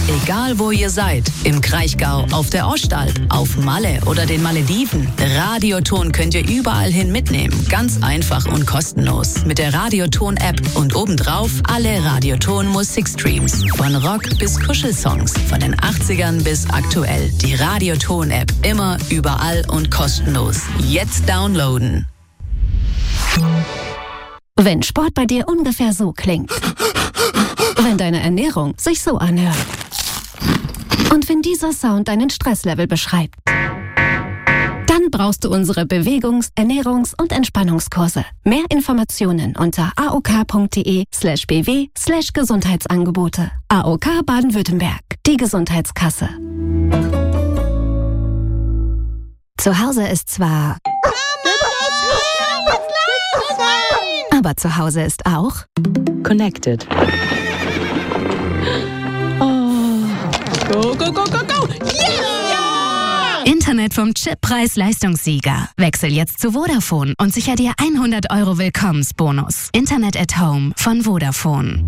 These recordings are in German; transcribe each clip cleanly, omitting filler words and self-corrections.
Egal wo ihr seid, im Kraichgau, auf der Ostalb, auf Malle oder den Malediven, Radioton könnt ihr überall hin mitnehmen. Ganz einfach und kostenlos. Mit der Radioton-App und obendrauf alle Radioton-Musikstreams. Von Rock bis Kuschelsongs, von den 80ern bis aktuell. Die Radioton-App. Immer, überall und kostenlos. Jetzt downloaden. Wenn Sport bei dir ungefähr so klingt. Wenn deine Ernährung sich so anhört. Und wenn dieser Sound deinen Stresslevel beschreibt. Dann brauchst du unsere Bewegungs-, Ernährungs- und Entspannungskurse. Mehr Informationen unter aok.de/bw/Gesundheitsangebote. AOK Baden-Württemberg, die Gesundheitskasse. Zu Hause ist zwar... Aber zu Hause ist auch... Connected. Oh. Go, go, go, go, go! Yeah! Internet vom Chip-Preis-Leistungssieger. Wechsel jetzt zu Vodafone und sicher dir 100 € Willkommensbonus. Internet at Home von Vodafone.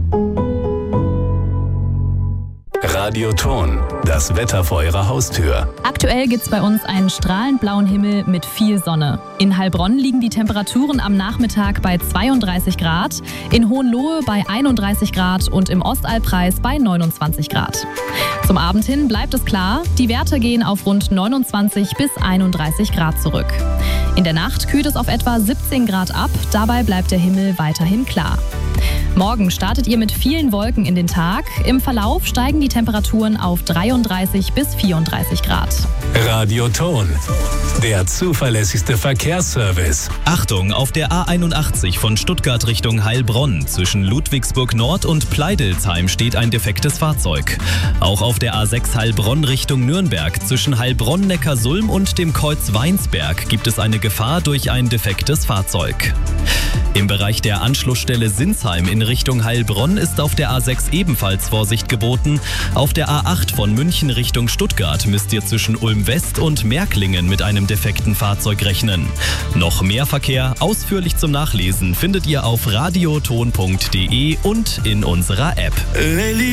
Radioton, das Wetter vor Ihrer Haustür. Aktuell gibt's bei uns einen strahlend blauen Himmel mit viel Sonne. In Heilbronn liegen die Temperaturen am Nachmittag bei 32 Grad, in Hohenlohe bei 31 Grad und im Ostalbkreis bei 29 Grad. Zum Abend hin bleibt es klar, die Werte gehen auf rund 29 bis 31 Grad zurück. In der Nacht kühlt es auf etwa 17 Grad ab, dabei bleibt der Himmel weiterhin klar. Morgen startet ihr mit vielen Wolken in den Tag. Im Verlauf steigen die Temperaturen auf 33 bis 34 Grad. Radioton, der zuverlässigste Verkehrsservice. Achtung, auf der A81 von Stuttgart Richtung Heilbronn zwischen Ludwigsburg Nord und Pleidelsheim steht ein defektes Fahrzeug. Auch auf der A6 Heilbronn Richtung Nürnberg zwischen Heilbronn-Neckarsulm und dem Kreuz Weinsberg gibt es eine Gefahr durch ein defektes Fahrzeug. Im Bereich der Anschlussstelle Sinsheim in Richtung Heilbronn ist auf der A6 ebenfalls Vorsicht geboten. Auf der A8 von München Richtung Stuttgart müsst ihr zwischen Ulm West und Märklingen mit einem defekten Fahrzeug rechnen. Noch mehr Verkehr, ausführlich zum Nachlesen, findet ihr auf radioton.de und in unserer App.